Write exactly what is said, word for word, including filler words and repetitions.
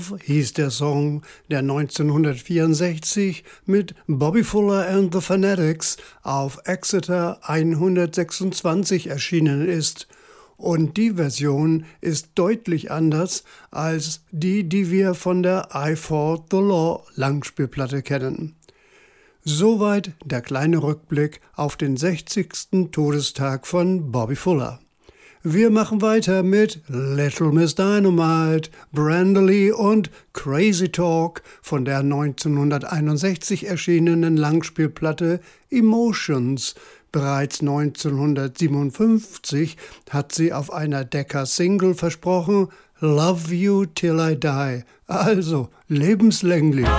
hieß der Song, der neunzehnhundertvierundsechzig mit Bobby Fuller and the Fanatics auf Exeter hundertsechsundzwanzig erschienen ist. Und die Version ist deutlich anders als die, die wir von der I Fought the Law Langspielplatte kennen. Soweit der kleine Rückblick auf den sechzigsten Todestag von Bobby Fuller. Wir machen weiter mit Little Miss Dynamite, Brenda Lee und Crazy Talk von der neunzehnhunderteinundsechzig erschienenen Langspielplatte Emotions. Bereits neunzehnhundertsiebenundfünfzig hat sie auf einer Decca-Single versprochen, Love You Till I Die, also lebenslänglich.